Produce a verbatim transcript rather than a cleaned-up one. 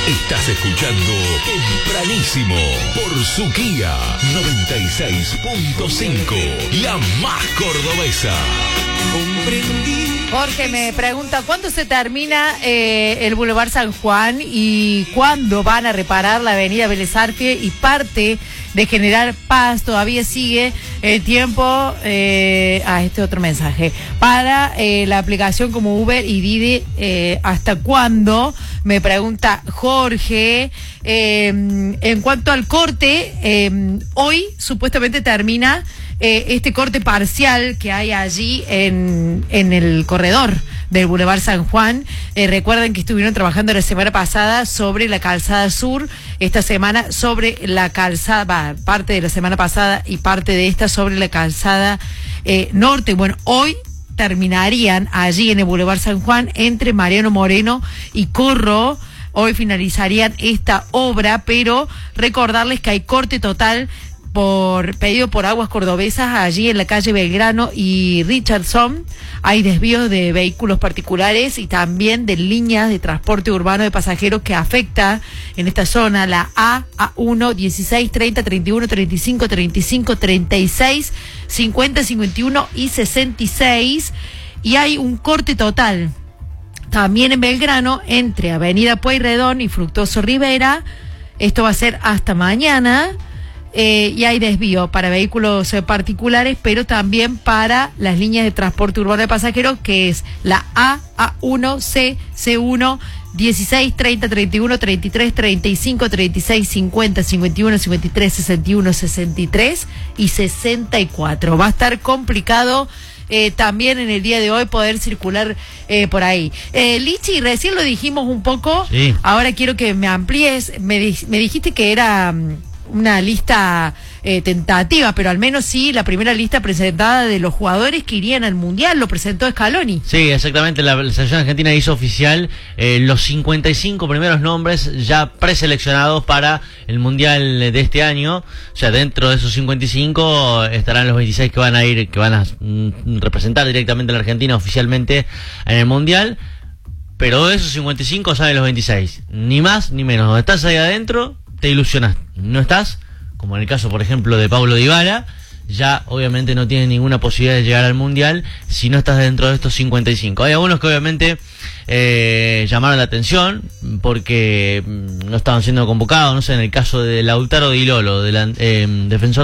Estás escuchando Tempranísimo por Suquía noventa y seis punto cinco, la más cordobesa. Comprendí. Jorge me pregunta, ¿cuándo se termina eh, el Boulevard San Juan y cuándo van a reparar la avenida Vélez Arfiel y parte de General Paz? Todavía sigue el tiempo, eh, ah, este otro mensaje, para eh, la aplicación como Uber y Didi, eh, ¿hasta cuándo? Me pregunta Jorge. Eh, en cuanto al corte, eh, hoy supuestamente termina eh, este corte parcial que hay allí en, en el corredor del Boulevard San Juan. Eh, recuerden que estuvieron trabajando la semana pasada sobre la calzada sur, esta semana sobre la calzada, bah, parte de la semana pasada y parte de esta sobre la calzada eh, norte. Bueno, hoy terminarían allí en el Boulevard San Juan entre Mariano Moreno y Corro. Hoy finalizarían esta obra, pero recordarles que hay corte total por pedido por Aguas Cordobesas allí en la calle Belgrano y Richardson. Hay desvíos de vehículos particulares y también de líneas de transporte urbano de pasajeros que afecta en esta zona la A, A1, dieciséis, treinta, treinta y uno, treinta y cinco, treinta y cinco, treinta y seis, cincuenta, cincuenta y uno y sesenta y seis. Y hay un corte total también en Belgrano entre Avenida Pueyrredón y Fructuoso Rivera. Esto va a ser hasta mañana. Eh, y hay desvío para vehículos eh, particulares, pero también para las líneas de transporte urbano de pasajeros, que es la A, A1, C, C1, dieciséis, treinta, treinta y uno, treinta y tres, treinta y cinco, treinta y seis, cincuenta, cincuenta y uno, cincuenta y tres, sesenta y uno, sesenta y tres y sesenta y cuatro. Va a estar complicado eh, también en el día de hoy poder circular eh, por ahí. Eh, Lichi, recién lo dijimos un poco, sí. Ahora quiero que me amplíes. Me, di- me dijiste que era um, una lista eh, tentativa, pero al menos sí la primera lista presentada de los jugadores que irían al Mundial, lo presentó Scaloni. Sí, exactamente, la, la selección argentina hizo oficial eh, los cincuenta y cinco primeros nombres ya preseleccionados para el Mundial de este año. O sea, dentro de esos cincuenta y cinco estarán los veintiséis que van a ir, que van a mm, representar directamente a la Argentina oficialmente en el Mundial. Pero de esos cincuenta y cinco salen los veintiséis, ni más ni menos. Estás ahí adentro, te ilusionas. No estás, como en el caso, por ejemplo, de Paulo Dybala, ya obviamente no tiene ninguna posibilidad de llegar al Mundial si no estás dentro de estos cincuenta y cinco. Hay algunos que obviamente eh, llamaron la atención porque no estaban siendo convocados, no sé, en el caso de Lautaro Di Lolo, del eh, defensor